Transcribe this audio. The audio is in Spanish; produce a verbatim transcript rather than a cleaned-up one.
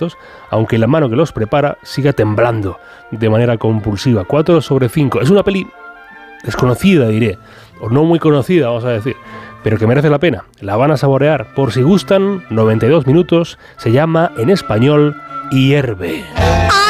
platos, aunque la mano que los prepara siga temblando de manera compulsiva. cuatro sobre cinco. Es una peli desconocida, diré, o no muy conocida, vamos a decir, pero que merece la pena. La van a saborear. Por si gustan, noventa y dos minutos. Se llama en español Hierve.